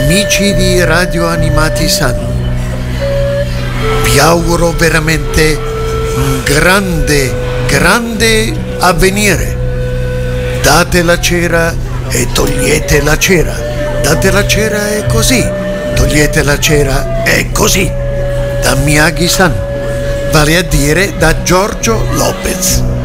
Amici di Radio Animati San, vi auguro veramente un grande avvenire. Date la cera e togliete la cera. Date la cera e così. Togliete la cera e così. Da Miyagi-san, vale a dire da Giorgio Lopez.